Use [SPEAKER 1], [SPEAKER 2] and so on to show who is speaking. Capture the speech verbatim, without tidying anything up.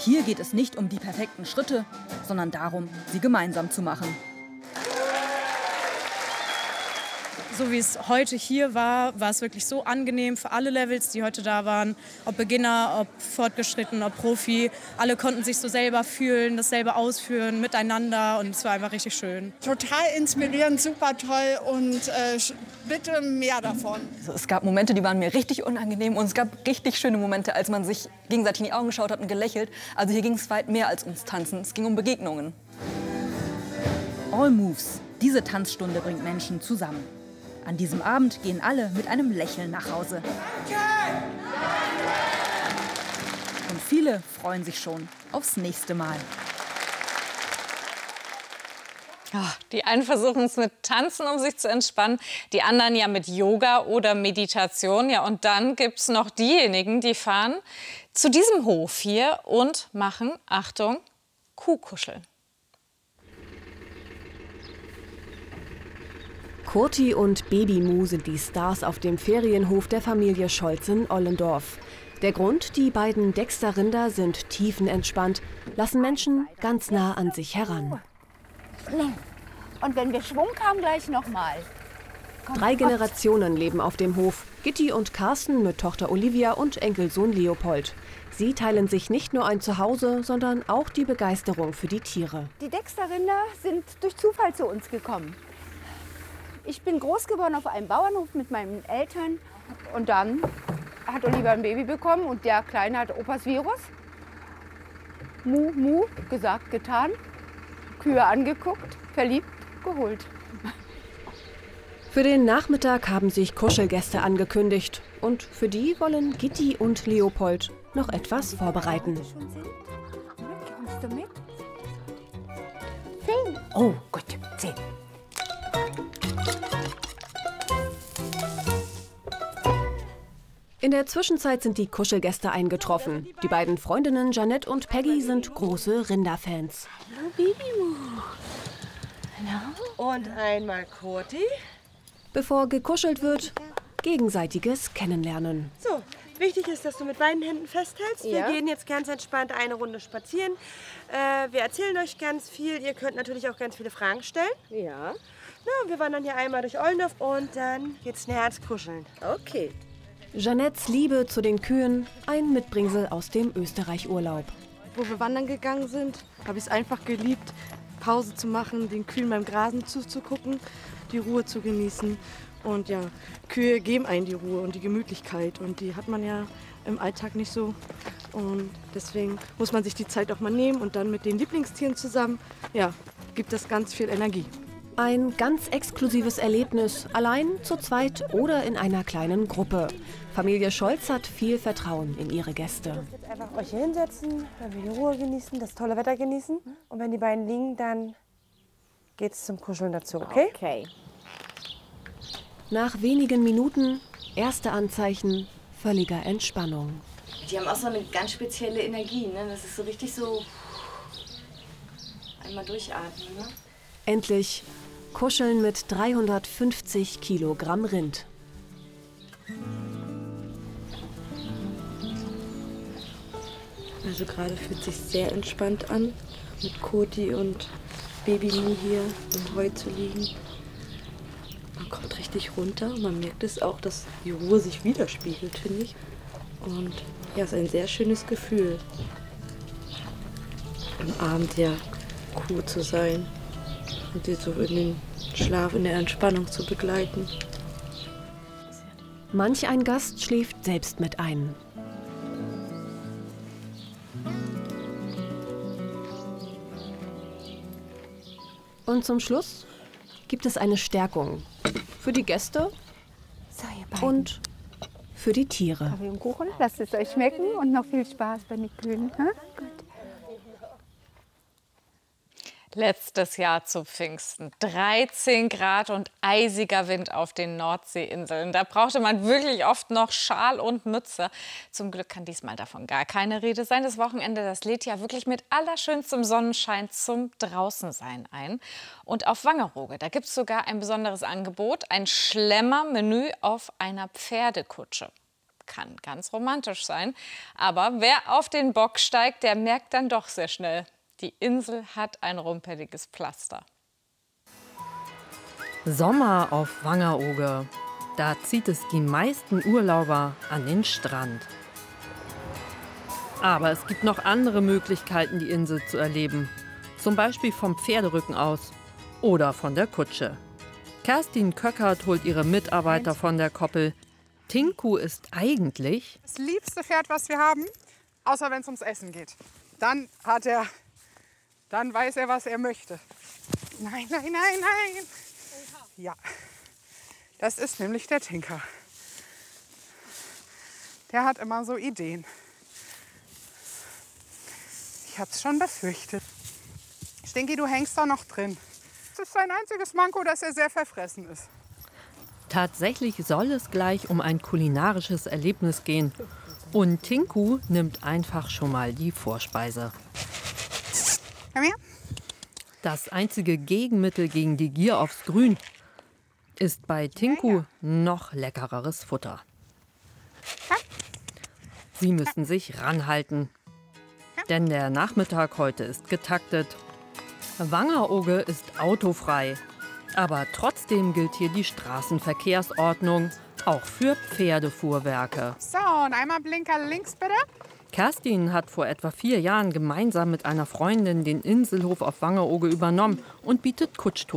[SPEAKER 1] Hier geht es nicht um die perfekten Schritte, sondern darum, sie gemeinsam zu machen.
[SPEAKER 2] So wie es heute hier war, war es wirklich so angenehm für alle Levels, die heute da waren. Ob Beginner, ob Fortgeschritten, ob Profi. Alle konnten sich so selber fühlen, das selber ausführen, miteinander. Und es war einfach richtig schön.
[SPEAKER 3] Total inspirierend, super toll und äh, bitte mehr davon.
[SPEAKER 1] Also es gab Momente, die waren mir richtig unangenehm. Und es gab richtig schöne Momente, als man sich gegenseitig in die Augen geschaut hat und gelächelt. Also hier ging es weit mehr als ums Tanzen. Es ging um Begegnungen. All Moves. Diese Tanzstunde bringt Menschen zusammen. An diesem Abend gehen alle mit einem Lächeln nach Hause. Und viele freuen sich schon aufs nächste Mal.
[SPEAKER 4] Ach, die einen versuchen es mit Tanzen, um sich zu entspannen, die anderen ja mit Yoga oder Meditation. Ja, und dann gibt es noch diejenigen, die fahren zu diesem Hof hier und machen, Achtung, Kuhkuscheln.
[SPEAKER 5] Kurti und Baby-Mu sind die Stars auf dem Ferienhof der Familie Scholz in Ollendorf. Der Grund, die beiden Dexter-Rinder sind tiefenentspannt, lassen Menschen ganz nah an sich heran.
[SPEAKER 6] Und wenn wir Schwung haben, gleich nochmal.
[SPEAKER 5] Drei Generationen leben auf dem Hof. Gitti und Carsten mit Tochter Olivia und Enkelsohn Leopold. Sie teilen sich nicht nur ein Zuhause, sondern auch die Begeisterung für die Tiere.
[SPEAKER 6] Die Dexter-Rinder sind durch Zufall zu uns gekommen. Ich bin groß geworden auf einem Bauernhof mit meinen Eltern und dann hat Oliver ein Baby bekommen und der Kleine hat Opas Virus. Mu, mu, gesagt, getan, Kühe angeguckt, verliebt, geholt.
[SPEAKER 5] Für den Nachmittag haben sich Kuschelgäste angekündigt und für die wollen Gitti und Leopold noch etwas vorbereiten.
[SPEAKER 6] Kommst du mit? Zehn. Oh, gut, zehn.
[SPEAKER 5] In der Zwischenzeit sind die Kuschelgäste eingetroffen. Die beiden Freundinnen Jeanette und Peggy sind große Rinderfans.
[SPEAKER 6] Hallo Baby-Mu.
[SPEAKER 7] Hallo. Und einmal Kurti.
[SPEAKER 5] Bevor gekuschelt wird, gegenseitiges Kennenlernen.
[SPEAKER 7] So, wichtig ist, dass du mit beiden Händen festhältst. Wir
[SPEAKER 6] Ja.
[SPEAKER 7] gehen jetzt ganz entspannt eine Runde spazieren. Äh, wir erzählen euch ganz viel. Ihr könnt natürlich auch ganz viele Fragen stellen.
[SPEAKER 6] Ja.
[SPEAKER 7] Na, wir wandern hier einmal durch Ollendorf und dann geht's näher ans Kuscheln.
[SPEAKER 6] Okay.
[SPEAKER 5] Jeanettes Liebe zu den Kühen, ein Mitbringsel aus dem Österreich-Urlaub.
[SPEAKER 8] Wo wir wandern gegangen sind, habe ich es einfach geliebt, Pause zu machen, den Kühen beim Grasen zuzugucken, die Ruhe zu genießen. Und ja, Kühe geben einen die Ruhe und die Gemütlichkeit und die hat man ja im Alltag nicht so. Und deswegen muss man sich die Zeit auch mal nehmen und dann mit den Lieblingstieren zusammen, ja, gibt das ganz viel Energie.
[SPEAKER 5] Ein ganz exklusives Erlebnis, allein, zu zweit oder in einer kleinen Gruppe. Familie Scholz hat viel Vertrauen in ihre Gäste.
[SPEAKER 7] Jetzt einfach euch hier hinsetzen, wenn wir die Ruhe genießen, das tolle Wetter genießen. Und wenn die beiden liegen, dann geht's zum Kuscheln dazu, okay?
[SPEAKER 6] Okay.
[SPEAKER 5] Nach wenigen Minuten erste Anzeichen völliger Entspannung.
[SPEAKER 9] Die haben auch so eine ganz spezielle Energie, ne? Das ist so richtig so einmal durchatmen, ne?
[SPEAKER 5] Endlich kuscheln mit dreihundertfünfzig Kilogramm Rind.
[SPEAKER 8] Also gerade fühlt sich sehr entspannt an, mit Koti und Baby-Mu hier im Heu zu liegen. Man kommt richtig runter und man merkt es auch, dass die Ruhe sich widerspiegelt, finde ich. Und ja, es ist ein sehr schönes Gefühl, am Abend der Kuh zu sein und sie so in den Schlaf, in der Entspannung zu begleiten.
[SPEAKER 5] Manch ein Gast schläft selbst mit ein. Und zum Schluss gibt es eine Stärkung für die Gäste
[SPEAKER 6] So, ihr beiden.
[SPEAKER 5] und für die Tiere.
[SPEAKER 6] Kaffee und Kuchen, lasst es euch schmecken und noch viel Spaß bei den Kühen. Hm? Gut.
[SPEAKER 4] Letztes Jahr zu Pfingsten. dreizehn Grad und eisiger Wind auf den Nordseeinseln. Da brauchte man wirklich oft noch Schal und Mütze. Zum Glück kann diesmal davon gar keine Rede sein. Das Wochenende, das lädt ja wirklich mit allerschönstem Sonnenschein zum Draußensein ein. Und auf Wangerooge, da gibt es sogar ein besonderes Angebot. Ein Schlemmermenü auf einer Pferdekutsche. Kann ganz romantisch sein. Aber wer auf den Bock steigt, der merkt dann doch sehr schnell, die Insel hat ein rumpeliges Pflaster.
[SPEAKER 10] Sommer auf Wangerooge. Da zieht es die meisten Urlauber an den Strand. Aber es gibt noch andere Möglichkeiten, die Insel zu erleben. Zum Beispiel vom Pferderücken aus oder von der Kutsche. Kerstin Köckert holt ihre Mitarbeiter von der Koppel. Tinku ist eigentlich
[SPEAKER 11] das liebste Pferd, was wir haben, außer wenn es ums Essen geht. Dann hat er, dann weiß er, was er möchte. Nein, nein, nein, nein. Ja, das ist nämlich der Tinker. Der hat immer so Ideen. Ich hab's schon befürchtet. Stinky, du hängst da noch drin. Es ist sein einziges Manko, dass er sehr verfressen ist.
[SPEAKER 10] Tatsächlich soll es gleich um ein kulinarisches Erlebnis gehen. Und Tinku nimmt einfach schon mal die Vorspeise.
[SPEAKER 11] Komm her.
[SPEAKER 10] Das einzige Gegenmittel gegen die Gier aufs Grün ist bei Tinku noch leckereres Futter. Sie müssen sich ranhalten, denn der Nachmittag heute ist getaktet. Wangerooge ist autofrei, aber trotzdem gilt hier die Straßenverkehrsordnung, auch für Pferdefuhrwerke.
[SPEAKER 11] So, und einmal Blinker links bitte.
[SPEAKER 10] Kerstin hat vor etwa vier Jahren gemeinsam mit einer Freundin den Inselhof auf Wangerooge übernommen und bietet Kutschtouren